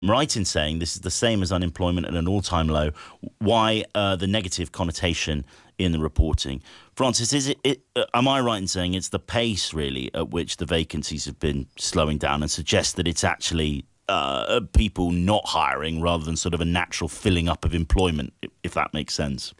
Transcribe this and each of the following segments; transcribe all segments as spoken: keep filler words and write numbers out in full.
right in saying this is the same as unemployment at an all-time low. Why uh, the negative connotation in the reporting? Francis, is it, it uh, am I right in saying it's the pace really at which the vacancies have been slowing down and suggests that it's actually uh, people not hiring rather than sort of a natural filling up of employment, if that makes sense?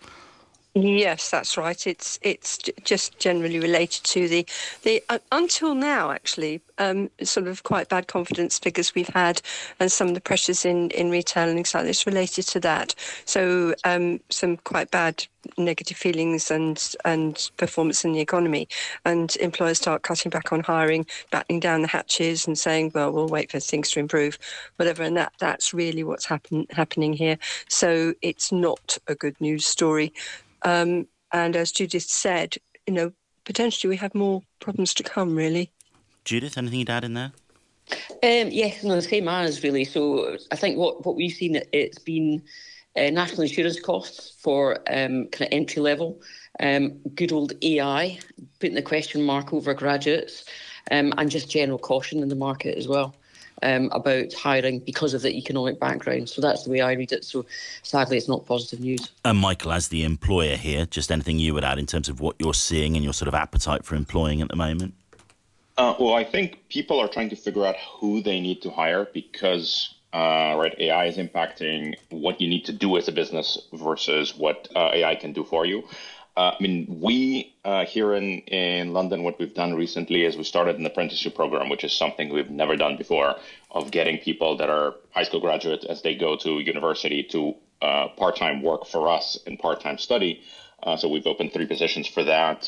Yes, that's right. It's it's just generally related to the the uh, until now actually um, sort of quite bad confidence figures we've had, and some of the pressures in, in retail and things like this related to that. So um, some quite bad negative feelings and and performance in the economy, and employers start cutting back on hiring, battening down the hatches, and saying, well, we'll wait for things to improve, whatever. And that that's really what's happen, happening here. So it's not a good news story. Um, and as Judith said, you know, potentially we have more problems to come, really. Judith, anything you'd add in there? Um, yeah, no, the same as really. So I think what, what we've seen, it's been uh, national insurance costs for um, kind of entry level, um, good old A I, putting the question mark over graduates, um, and just general caution in the market as well. Um, about hiring because of the economic background. So that's the way I read it. So sadly, it's not positive news. And Michael, as the employer here, just anything you would add in terms of what you're seeing and your sort of appetite for employing at the moment? Uh, well, I think people are trying to figure out who they need to hire because uh, right, A I is impacting what you need to do as a business versus what uh, A I can do for you. Uh, I mean, we uh, here in, in London, what we've done recently is we started an apprenticeship program, which is something we've never done before, of getting people that are high school graduates as they go to university to uh, part-time work for us and part-time study. Uh, so we've opened three positions for that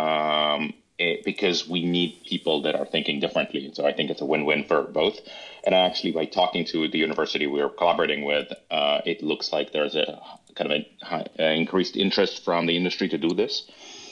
um, it, because we need people that are thinking differently. And so I think it's a win-win for both. And actually, by talking to the university we're collaborating with, uh, it looks like there's a kind of an uh, increased interest from the industry to do this.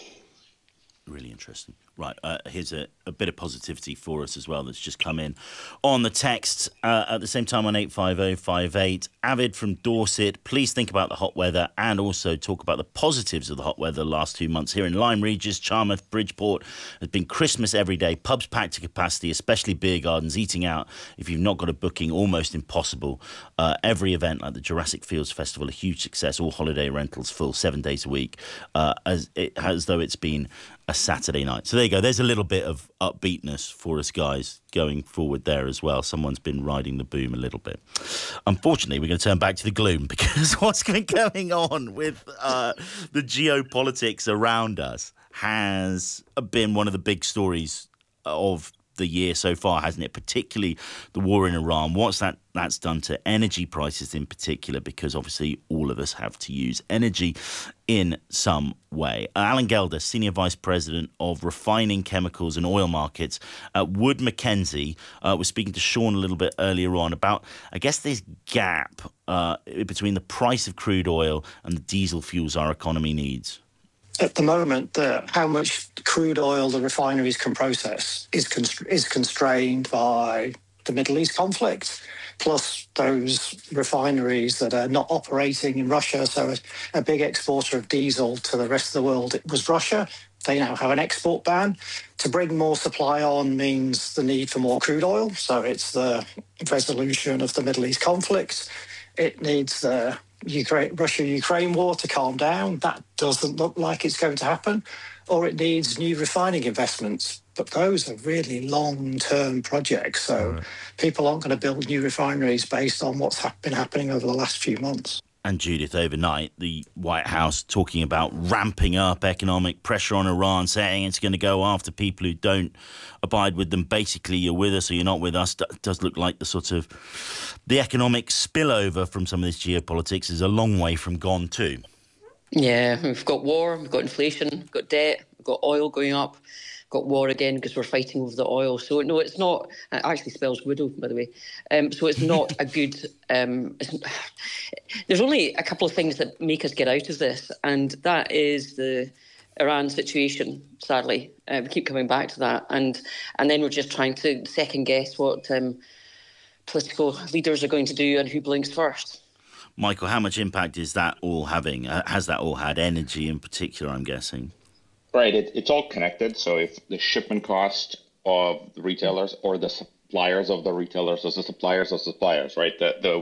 Really interesting. Right, uh, here's a, a bit of positivity for us as well that's just come in on the text uh, at the same time on eight five oh five eight. Avid from Dorset, please think about the hot weather and also talk about the positives of the hot weather the last two months here in Lyme Regis, Charmouth, Bridgeport. There's been Christmas every day, pubs packed to capacity, especially beer gardens, eating out if you've not got a booking, almost impossible. Uh, every event like the Jurassic Fields Festival, a huge success, all holiday rentals full seven days a week, uh, as, it, as though it's been a Saturday night. So there you go. There's a little bit of upbeatness for us guys going forward there as well. Someone's been riding the boom a little bit. Unfortunately, we're going to turn back to the gloom because what's been going on with uh, the geopolitics around us has been one of the big stories of the year so far, hasn't it? Particularly the war in Iran. What's that that's done to energy prices in particular, because obviously all of us have to use energy in some way. Alan Gelder, Senior Vice President of Refining Chemicals and Oil Markets at Wood Mackenzie, uh, was speaking to Sean a little bit earlier on about, I guess, this gap uh, between the price of crude oil and the diesel fuels our economy needs. At the moment, uh, how much crude oil the refineries can process is const- is constrained by the Middle East conflict, plus those refineries that are not operating in Russia. So a, a big exporter of diesel to the rest of the world, it was Russia. They now have an export ban. To bring more supply on means the need for more crude oil. So it's the resolution of the Middle East conflict. It needs the Ukraine, Russia-Ukraine war to calm down. That doesn't look like it's going to happen. Or it needs new refining investments. But those are really long-term projects. So right. People aren't going to build new refineries based on what's ha- been happening over the last few months. And Judith, overnight, the White House talking about ramping up economic pressure on Iran, saying it's going to go after people who don't abide with them. Basically, you're with us or you're not with us. It does look like the sort of the economic spillover from some of this geopolitics is a long way from gone too. Yeah, we've got war, we've got inflation, we've got debt, we've got oil going up. Got war again because we're fighting over the oil. So no, it's not. It actually spells widow, by the way. Um, so it's not a good. Um, it's, there's only a couple of things that make us get out of this, and that is the Iran situation. Sadly, uh, we keep coming back to that, and and then we're just trying to second guess what um, political leaders are going to do and who blinks first. Michael, how much impact is that all having? Uh, has that all had? Energy in particular, I'm guessing. Right, it, it's all connected. So if the shipment cost of the retailers or the suppliers of the retailers or the suppliers of suppliers, right, the, the